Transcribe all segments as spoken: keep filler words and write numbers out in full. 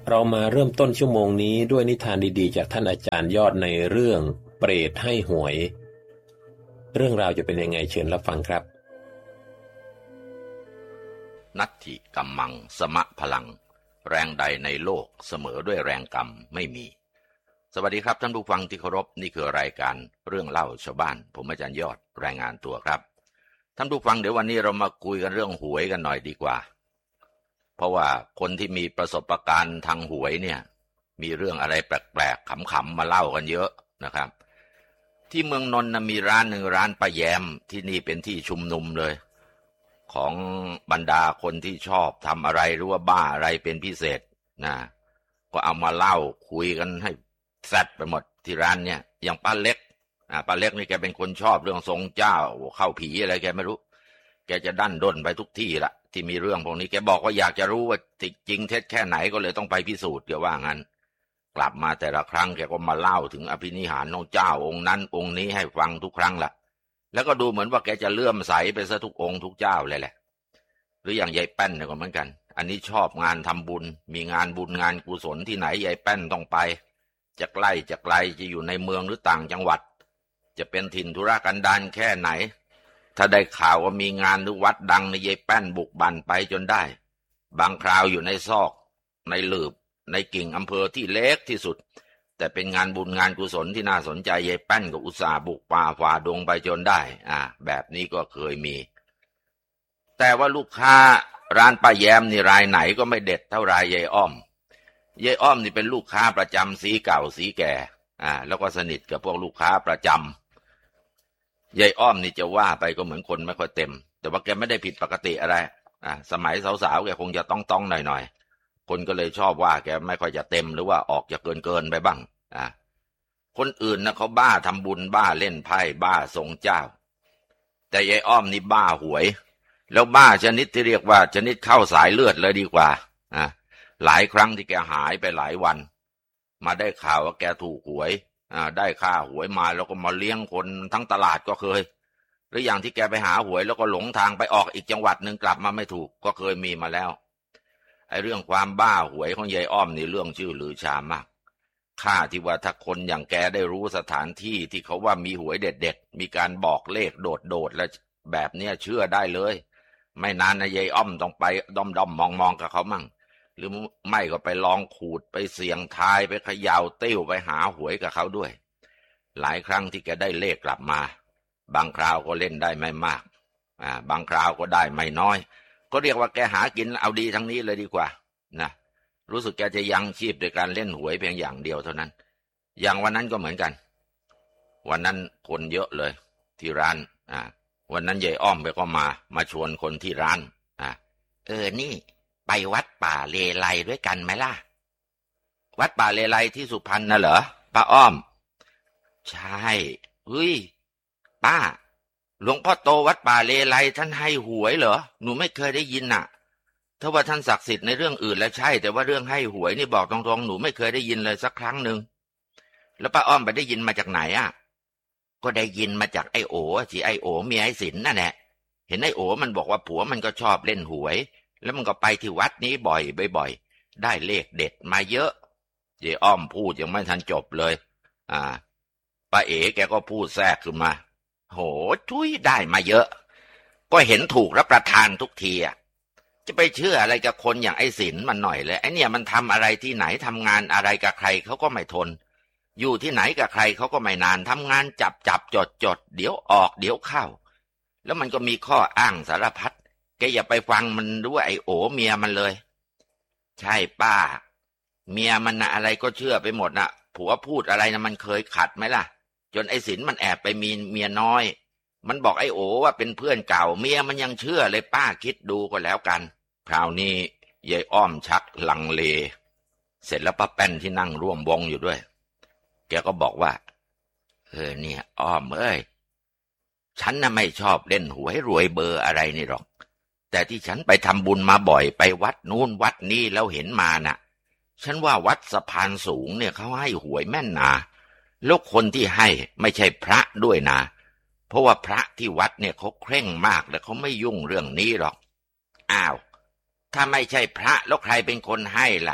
เรามาเริ่มต้นชั่วโมงนี้ด้วยนิทานดีๆจากท่านอาจารย์ยอดในเรื่องเปรตให้หวยเรื่องราวจะเป็นยังไงเชิญรับฟังครับนัตถิกัมมังสมะพลังแรงใดในโลกเสมอด้วยแรงกรรมไม่มีสวัสดีครับท่านผู้ฟังที่เคารพนี่คือรายการเรื่องเล่าชาวบ้านผมอาจารย์ยอดรายงานตัวครับท่านผู้ฟังเดี๋ยววันนี้เรามาคุยกันเรื่องหวยกันหน่อยดีกว่าเพราะว่าคนที่มีประสบการณ์ทางหวยเนี่ยมีเรื่องอะไรแปลกๆขำๆมาเล่ากันเยอะนะครับที่เมืองนนท์นะมีร้านหนึ่งร้านป้าแยมที่นี่เป็นที่ชุมนุมเลยของบรรดาคนที่ชอบทำอะไรหรือว่าบ้าอะไรเป็นพิเศษนะก็เอามาเล่าคุยกันให้แซ่บไปหมดที่ร้านเนี่ยอย่างป้าเล็กอ่าป้าเล็กนี่แกเป็นคนชอบเรื่องทรงเจ้าเข้าผีอะไรแกไม่รู้แกจะดั้นด้นไปทุกที่ละที่มีเรื่องพวกนี้แกบอกว่าอยากจะรู้ว่าจริงเท็จแค่ไหนก็เลยต้องไปพิสูจน์แกว่างั้นกลับมาแต่ละครั้งแกก็มาเล่าถึงอภินิหารของเจ้าองค์นั้นองค์นี้ให้ฟังทุกครั้งละแล้วก็ดูเหมือนว่าแกจะเลื่อมใสไปซะทุกองค์ทุกเจ้าเลยแหละหรืออย่างยายแป้นเนี่ยก็เหมือนกันอันนี้ชอบงานทำบุญมีงานบุญงานกุศลที่ไหนยายแป้นต้องไปจะใกล้จะไกลจะอยู่ในเมืองหรือต่างจังหวัดจะเป็นถิ่นธุรกันดารแค่ไหนถ้าได้ข่าวว่ามีงานหรือวัดดังในยายแป้นบุกบั่นไปจนได้บางคราวอยู่ในซอกในหลืบในกิ่งอำเภอที่เล็กที่สุดแต่เป็นงานบุญงานกุศลที่น่าสนใจยายแป้นก็อุตส่าห์บุกป่าฝ่าดงไปจนได้อ่าแบบนี้ก็เคยมีแต่ว่าลูกค้าร้านป้าแยมนี่รายไหนก็ไม่เด็ดเท่ารายยายอ้อมยายอ้อมนี่เป็นลูกค้าประจำสีเก่าสีแก่อ่าแล้วก็สนิทกับพวกลูกค้าประจำยายอ้อมนี่จะว่าไปก็เหมือนคนไม่ค่อยเต็มแต่ว่าแกไม่ได้ผิดปกติอะไรอ่าสมัยสาวๆแกคงจะต้องต้องหน่อยๆคนก็เลยชอบว่าแกไม่ค่อยจะเต็มหรือว่าออกจะเกินเกินไปบ้างอ่าคนอื่นนะเขาบ้าทำบุญบ้าเล่นไพ่บ้าทรงเจ้าแต่ยายอ้อมนี่บ้าหวยแล้วบ้าชนิดที่เรียกว่าชนิดเข้าสายเลือดเลยดีกว่าอ่าหลายครั้งที่แกหายไปหลายวันมาได้ข่าวว่าแกถูกหวยอ่าได้ค่าหวยมาแล้วก็มาเลี้ยงคนทั้งตลาดก็เคยหรืออย่างที่แกไปหาหวยแล้วก็หลงทางไปออกอีกจังหวัดหนึ่งกลับมาไม่ถูกก็เคยมีมาแล้วไอ้เรื่องความบ้าหวยของยายอ้อมนี่เรื่องชื่อลือชามากข้าที่ว่าถ้าคนอย่างแกได้รู้สถานที่ที่เขาว่ามีหวยเด็ดๆมีการบอกเลขโดดๆแล้วแบบเนี้ยเชื่อได้เลยไม่นานนะยายอ้อมต้องไปด้อมๆมองๆกับเขามั่งหรือไม่ก็ไปลองขูดไปเสี่ยงทายไปเขย่าติ้วไปหาหวยกับเขาด้วยหลายครั้งที่แกได้เลขกลับมาบางคราวก็เล่นได้ไม่มากอ่าบางคราวก็ได้ไม่น้อยก็เรียกว่าแกหากินเอาดีทั้งนี้เลยดีกว่านะรู้สึกแกจะยังชีพโดยการเล่นหวยเพียงอย่างเดียวเท่านั้นอย่างวันนั้นก็เหมือนกันวันนั้นคนเยอะเลยที่ร้านอ่าวันนั้นยายอ้อมไปก็มามาชวนคนที่ร้านอ่าเออนี่ไปวัดป่าเลไลด้วยกันไหมล่ะวัดป่าเลไลที่สุพรรณน่ะเหรอป้าอ้อมใช่เฮ้ยป้าหลวงพ่อโตวัดป่าเลไลท่านให้หวยเหรอหนูไม่เคยได้ยินน่ะถ้าว่าท่านศักดิ์สิทธิ์ในเรื่องอื่นแล้วใช่แต่ว่าเรื่องให้หวยนี่บอกตรงๆหนูไม่เคยได้ยินเลยสักครั้งหนึ่งแล้วป้าอ้อมไปได้ยินมาจากไหนอ่ะก็ได้ยินมาจากไอ้โอ๋สิไอ้โอ๋เมียไอ้สินนั่นแหละเห็นไอ้โอ๋มันบอกว่าผัวมันก็ชอบเล่นหวยแล้วมันก็ไปที่วัดนี้บ่อยบ่อยๆได้เลขเด็ดมาเยอะเจ๊อ้อมพูดยังไม่ทันจบเลยอ่าป้าเอ๋แกก็พูดแทรกขึ้นมาโหทุยได้มาเยอะก็เห็นถูกรับประทานทุกทีอ่ะจะไปเชื่ออะไรกับคนอย่างไอ้สินมันหน่อยเลยไอ้เนี่ยมันทำอะไรที่ไหนทำงานอะไรกับใครเขาก็ไม่ทนอยู่ที่ไหนกับใครเขาก็ไม่นานทำงานจับจับจดจดเดี๋ยวออกเดี๋ยวเข้าแล้วมันก็มีข้ออ้างสารพัดแกอย่าไปฟังมันด้วยไอ้โอเมียมันเลยใช่ป้าเมียมันนะอะไรก็เชื่อไปหมดนะผัวพูดอะไรนะมันเคยขัดไหมล่ะจนไอ้สินมันแอบไปมีเมียน้อยมันบอกไอ้โอว่าเป็นเพื่อนเก่าเมียมันยังเชื่อเลยป้าคิดดูก็แล้วกันคราวนี้ยายอ้อมชักลังเลเสร็จแล้วป้าแป้นที่นั่งร่วมวงอยู่ด้วยแกก็บอกว่าเออเนี่ยอ้อมเอ้ยฉันน่ะไม่ชอบเล่นหวยรวยเบอร์อะไรนี่หรอกแต่ที่ฉันไปทำบุญมาบ่อยไปวัดนู้นวัดนี้แล้วเห็นมาน่ะฉันว่าวัดสะพานสูงเนี่ยเขาให้หวยแม่นนาแล้วคนที่ให้ไม่ใช่พระด้วยนะเพราะว่าพระที่วัดเนี่ยเขาเคร่งมากและเขาไม่ยุ่งเรื่องนี้หรอกอ้าวถ้าไม่ใช่พระแล้วใครเป็นคนให้ล่ะ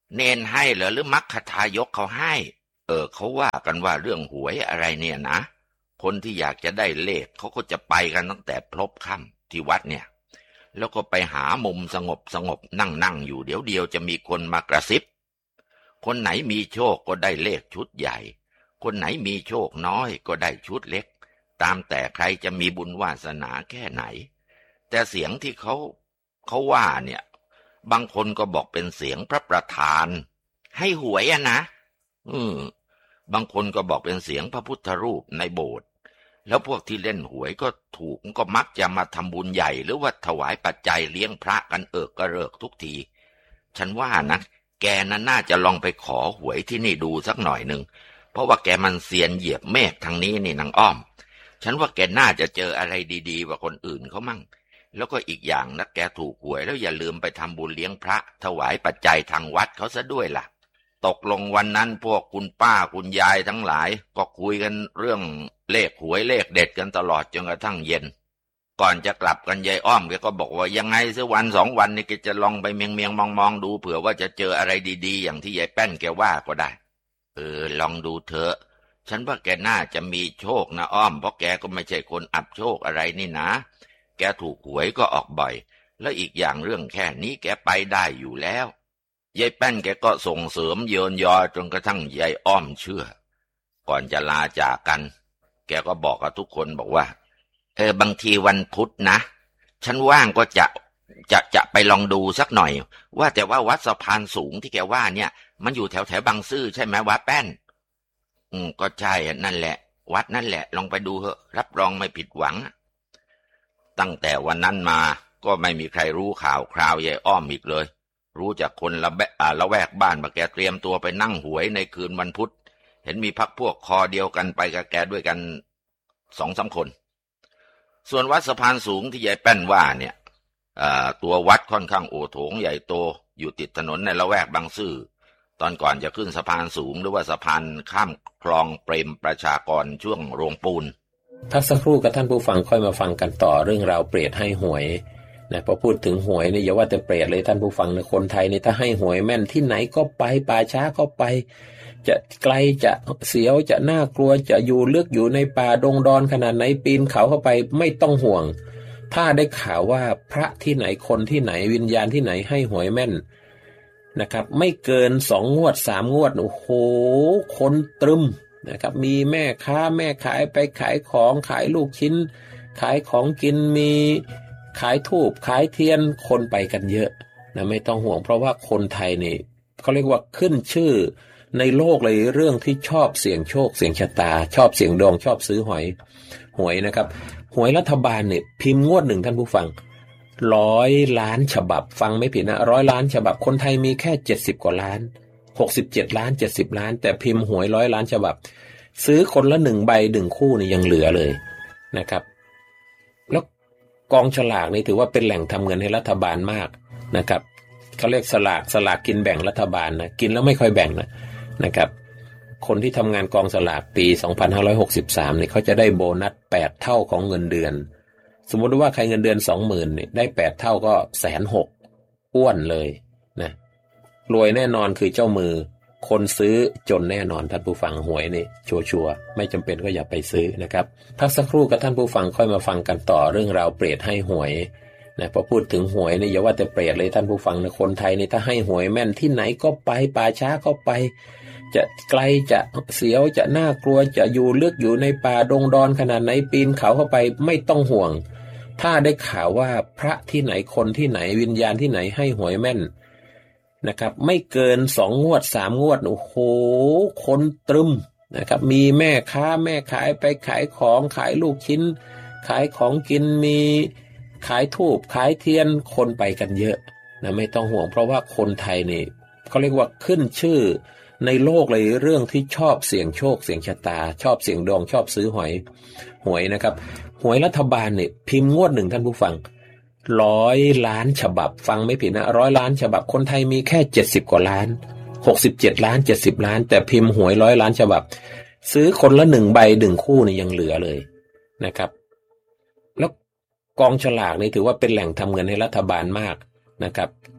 เนนให้เหรอหรือมัคคทายกเขาให้เออเขาว่ากันว่าเรื่องหวยอะไรเนี่ยนะคนที่อยากจะได้เลขเขาก็จะไปกันตั้งแต่พลบค่ำที่วัดเนี่ยแล้วก็ไปหามุมสงบสงบนั่งนั่งอยู่เดี๋ยวเดียวจะมีคนมากระซิบคนไหนมีโชคก็ได้เลขชุดใหญ่คนไหนมีโชคน้อยก็ได้ชุดเล็กตามแต่ใครจะมีบุญวาสนาแค่ไหนแต่เสียงที่เขาเขาว่าเนี่ยบางคนก็บอกเป็นเสียงพระประธานให้หวยอะนะอืมบางคนก็บอกเป็นเสียงพระพุทธรูปในโบสถ์แล้วพวกที่เล่นหวยก็ถูกก็มักจะมาทำบุญใหญ่หรือว่าถวายปัจจัยเลี้ยงพระกันเอิกกระเริกทุกทีฉันว่านะแกน่ะน่าจะลองไปขอหวยที่นี่ดูสักหน่อยหนึ่งเพราะว่าแกมันเซียนเหยียบเมฆทางนี้นี่นางอ้อมฉันว่าแกน่าจะเจออะไรดีๆกว่าคนอื่นเขามั่งแล้วก็อีกอย่างนะแกถูกหวยแล้วอย่าลืมไปทำบุญเลี้ยงพระถวายปัจจัยทางวัดเขาซะด้วยล่ะตกลงวันนั้นพวกคุณป้าคุณยายทั้งหลายก็คุยกันเรื่องเลขหวยเลขเด็ดกันตลอดจนกระทั่งเย็นก่อนจะกลับกันยายอ้อมแกก็บอกว่ายังไงสักวันสองวันนี่แกจะลองไปเมียงเมียงมองมองดูเผื่อว่าจะเจออะไรดีๆอย่างที่ยายแป้นแกว่าก็ได้เออลองดูเถอะฉันว่าแกน่าจะมีโชคนะอ้อมเพราะแกก็ไม่ใช่คนอับโชคอะไรนี่นะแกถูกหวยก็ออกบ่อยแล้วอีกอย่างเรื่องแค่นี้แกไปได้อยู่แล้วยายแป้นแกก็ส่งเสริมเยินยอจนกระทั่งยายอ้อมเชื่อก่อนจะลาจากกันแกก็บอกกับทุกคนบอกว่าเออบางทีวันพุธนะฉันว่างก็จะจะจะไปลองดูสักหน่อยว่าแต่ว่าวัดสะพานสูงที่แกว่าเนี่ยมันอยู่แถวแถวบางซื่อใช่ไหมวะแป้นอืมก็ใช่นั่นแหละวัดนั่นแหละลองไปดูเถอะรับรองไม่ผิดหวังตั้งแต่วันนั้นมาก็ไม่มีใครรู้ข่าวคราวยายอ้อมอีกเลยรู้จากคนละแบะละแวกบ้านว่าแกเตรียมตัวไปนั่งหวยในคืนวันพุธเห็นมีพักพวกคอเดียวกันไปกับแกด้วยกันสองสามคนส่วนวัดสะพานสูงที่ยายแป้นว่าเนี่ยตัววัดค่อนข้างโอโถงใหญ่โตอยู่ติดถนนในละแวกบางซื่อตอนก่อนจะขึ้นสะพานสูงหรือว่าสะพานข้ามคลองเปรมประชากรช่วงโรงปูนพักสักครู่กับท่านผู้ฟังค่อยมาฟังกันต่อเรื่องราวเปรตให้หวยนะพอพูดถึงหวยนี่อย่าว่าแต่เปรตเลยท่านผู้ฟังในคนไทยนี่ถ้าให้หวยแม่นที่ไหนก็ไปป่าช้าก็ไปจะไกลจะเสียวจะน่ากลัวจะอยู่ลึกอยู่ในป่าดงดอนขนาดไหนปีนเขาเข้าไปไม่ต้องห่วงถ้าได้ข่าวว่าพระที่ไหนคนที่ไหนวิญญาณที่ไหนให้หวยแม่นนะครับไม่เกินสองงวดสามงวดโอ้โหคนตรึมนะครับมีแม่ค้าแม่ขายไปขายของขายลูกชิ้นขายของกินมีขายธูปขายเทียนคนไปกันเยอะนะไม่ต้องห่วงเพราะว่าคนไทยนี่เขาเรียกว่าขึ้นชื่อในโลกเลยเรื่องที่ชอบเสี่ยงโชคเสี่ยงชะตาชอบเสี่ยงดวงชอบซื้อหวยหวยนะครับหวยรัฐบาลเนี่ยพิมพ์งวดหนึ่งท่านผู้ฟังร้อยล้านฉบับฟังไม่ผิดนะร้อยล้านฉบับคนไทยมีแค่เจ็ดสิบกว่าล้านหกสิบเจ็ดล้านเจ็ดสิบล้านแต่พิมพ์หวยร้อยล้านฉบับซื้อคนละหนึ่งใบหนึ่งคู่นี่ยังเหลือเลยนะครับแล้วกองฉลากนี่ถือว่าเป็นแหล่งทำเงินให้รัฐบาลมากนะครับเขาเรียกสลากสลากกินแบ่งรัฐบาลนะกินแล้วไม่ค่อยแบ่งนะนะครับคนที่ทำงานกองสลากปีสองพันห้าร้อยหกสิบสามนี่เขาจะได้โบนัสแปดเท่าของเงินเดือนสมมติว่าใครเงินเดือน สองหมื่น นี่ได้แปดเท่าก็ หนึ่งแสนหกหมื่น อ้วนเลยนะรวยแน่นอนคือเจ้ามือคนซื้อจนแน่นอนท่านผู้ฟังหวยนี่ชัวร์ๆไม่จำเป็นก็อย่าไปซื้อนะครับพักสักครู่กับท่านผู้ฟังค่อยมาฟังกันต่อเรื่องราวเปรตให้หวยนะพอพูดถึงหวยนี่อย่าว่าแต่เปรตเลยท่านผู้ฟังในคนไทยนี่ถ้าให้หวยแม่นที่ไหนก็ไปป่าช้าก็ไปจะไกลจะเสียวจะน่ากลัวจะอยู่ลึกอยู่ในป่าดงดอนขนาดไหนปีนเขาเข้าไปไม่ต้องห่วงถ้าได้ข่าวว่าพระที่ไหนคนที่ไหนวิญญาณที่ไหนให้หวยแม่นนะครับไม่เกินสองงวดสามงวดโอ้โหคนตรึมนะครับมีแม่ค้าแม่ขายไปขายของขายลูกชิ้นขายของกินมีขายธูปขายเทียนคนไปกันเยอะนะไม่ต้องห่วงเพราะว่าคนไทยนี่เขาเรียกว่าขึ้นชื่อในโลกเลยเรื่องที่ชอบเสี่ยงโชคเสี่ยงชะตาชอบเสี่ยงดวงชอบซื้อหวยหวยนะครับหวยรัฐบาลเนี่ยพิมพ์งวดหนึ่งท่านผู้ฟังร้อยล้านฉบับฟังไม่ผิดนะร้อยล้านฉบับคนไทยมีแค่เจ็ดสิบกว่าล้านหกสิบเจ็ดล้านเจ็ดสิบล้านแต่พิมพ์หวยร้อยล้านฉบับซื้อคนละหนึ่งใบหนึ่งคู่นี่ยังเหลือเลยนะครับแล้วกองฉลากนี่ถือว่าเป็นแหล่งทำเงินให้รัฐบาลมากนะครับ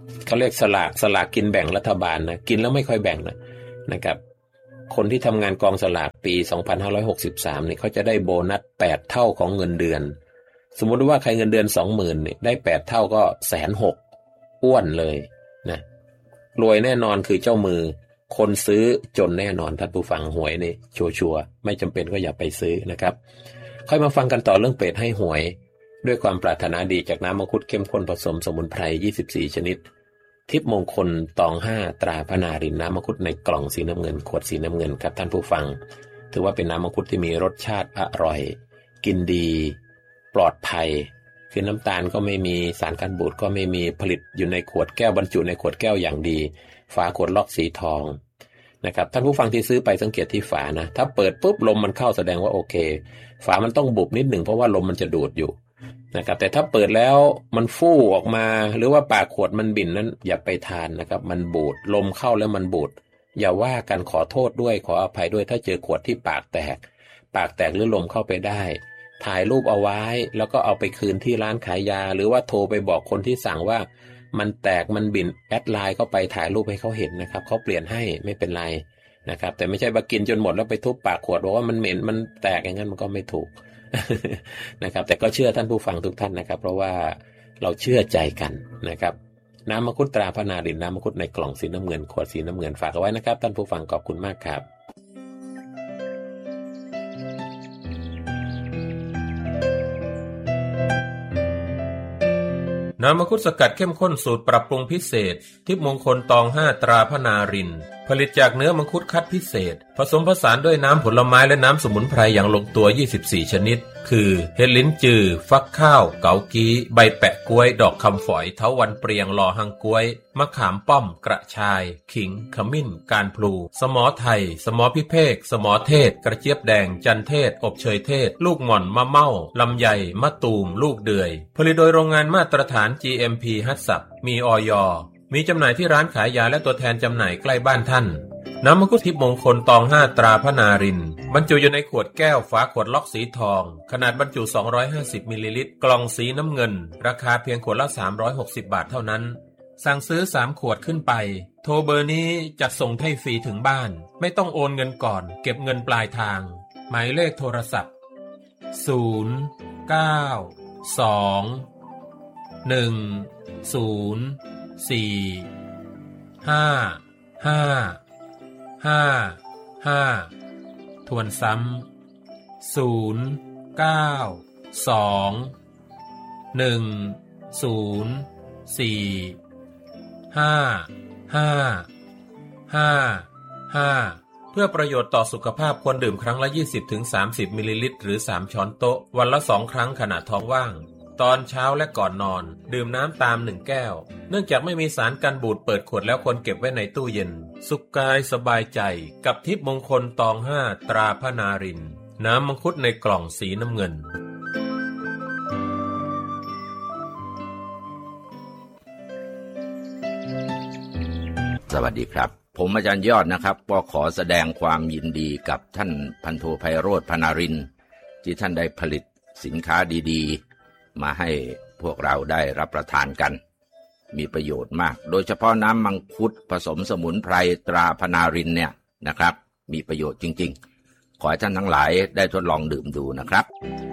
เขาเรียกสลากสลากกินแบ่งรัฐบาลนะกินแล้วไม่ค่อยแบ่งนะนะครับคนที่ทำงานกองสลากปีสองพันห้าร้อยหกสิบสามเนี่ยเขาจะได้โบนัสแปดเท่าของเงินเดือนสมมุติว่าใครเงินเดือน สองหมื่น เนี่ยได้แปดเท่าก็ หนึ่งแสนหกหมื่น อ้วนเลยนะรวยแน่นอนคือเจ้ามือคนซื้อจนแน่นอนท่านผู้ฟังหวยนี่ชัวร์ๆไม่จำเป็นก็อย่าไปซื้อนะครับค่อยมาฟังกันต่อเรื่องเปรตให้หวยด้วยความปรารถนาดีจากน้ำมังคุดเข้มข้นผสมสมุนไพรยี่สิบสี่ชนิดทิพย์มงคลตองห้าตราพนารินน้ำมังคุดในกล่องสีน้ำเงินขวดสีน้ำเงินครับท่านผู้ฟังถือว่าเป็นน้ำมังคุดที่มีรสชาติอร่อยกินดีปลอดภัยคือน้ำตาลก็ไม่มีสารกันบูดก็ไม่มีผลิตอยู่ในขวดแก้วบรรจุในขวดแก้วอย่างดีฝาขวดล็อกสีทองนะครับท่านผู้ฟังที่ซื้อไปสังเกตที่ฝานะถ้าเปิดปุ๊บลมมันเข้าแสดงว่าโอเคฝามันต้องบุบนิดหนึ่งเพราะว่าลมมันจะดูดอยู่นะครับแต่ถ้าเปิดแล้วมันฟู่ออกมาหรือว่าปากขวดมันบิ่นนั้นอย่าไปทานนะครับมันบูดลมเข้าแล้วมันบูดอย่าว่ากันขอโทษด้วยขออภัยด้วยถ้าเจอขวดที่ปากแตกปากแตกหรือลมเข้าไปได้ถ่ายรูปเอาไว้แล้วก็เอาไปคืนที่ร้านขายยาหรือว่าโทรไปบอกคนที่สั่งว่ามันแตกมันบิ่นแอดไลน์เข้าไปถ่ายรูปให้เขาเห็นนะครับเขาเปลี่ยนให้ไม่เป็นไรนะครับแต่ไม่ใช่มากินจนหมดแล้วไปทุบปากขวดบอกว่ามันเหม็นมันแตกอย่างนั้นมันก็ไม่ถูก นะครับแต่ก็เชื่อท่านผู้ฟังทุกท่านนะครับเพราะว่าเราเชื่อใจกันนะครับน้ำมังคุดตราพนารินน้ำมังคุดในกล่องสีน้ำเงินขวดสีน้ำเงินฝากเอาไว้นะครับท่านผู้ฟังขอบคุณมากครับน้ำมังคุดสกัดเข้มข้นสูตรปรับปรุงพิเศษทิพย์มงคลตองห้าตราพนารินผลิตจากเนื้อมังคุดคัดพิเศษผสมผสานด้วยน้ำผลไม้และน้ำสมุนไพรอย่างลงตัวยี่สิบสี่ชนิดคือเห็ดลิ้นจือฟักข้าวเกากี้ใบแปะกล้วยดอกคำฝอยเถาวัลย์เปรียงลอหังกล้วยมะขามป้อมกระชายขิงขมิ้นการพลูสมอไทยสมอพิเภกสมอเทศกระเจี๊ยบแดงจันเทศอบเชยเทศลูกหม่อนมะเม่าลำไยมะตูมลูกเดือยผลิตโดยโรงงานมาตรฐาน จี เอ็ม พี ฮัตสับมีอย.มีจำหน่ายที่ร้านขายยาและตัวแทนจำหน่ายใกล้บ้านท่านน้ำมังคุดทิพย์มงคลตองห้าตราพนารินบรรจุอยู่ในขวดแก้วฝาขวดล็อกสีทองขนาดบรรจุสองร้อยห้าสิบมิลลิลิตรกล่องสีน้ำเงินราคาเพียงขวดละสามร้อยหกสิบบาทเท่านั้นสั่งซื้อสามขวดขึ้นไปโทรเบอร์นี้จัดส่งให้ฟรีถึงบ้านไม่ต้องโอนเงินก่อนเก็บเงินปลายทางหมายเลขโทรศัพท์ศูนย์ เก้า สอง หนึ่ง ศูนย์ สี่ ห้า ห้า ห้า ห้าทวนซ้ำศูนย์ เก้า สอง หนึ่ง ศูนย์ สี่ ห้า ห้า ห้า ห้าเพื่อประโยชน์ต่อสุขภาพควรดื่มครั้งละ ยี่สิบถึงสามสิบ มิลลิลิตรหรือสามช้อนโต๊ะวันละสองครั้งขณะท้องว่างตอนเช้าและก่อนนอนดื่มน้ำตามหนึ่งแก้วเนื่องจากไม่มีสารกันบูดเปิดขวดแล้วควรเก็บไว้ในตู้เย็นสุขกายสบายใจกับทิพย์มงคลตองห้าตราพนารินน้ำมังคุดในกล่องสีน้ำเงินสวัสดีครับผมอาจารย์ยอดนะครับก็ขอแสดงความยินดีกับท่านพันโทไพโรจน์พนารินที่ท่านได้ผลิตสินค้าดีๆมาให้พวกเราได้รับประทานกันมีประโยชน์มากโดยเฉพาะน้ำมังคุดผสมสมุนไพรตราพนารินเนี่ยนะครับมีประโยชน์จริงๆขอให้ท่านทั้งหลายได้ทดลองดื่มดูนะครับ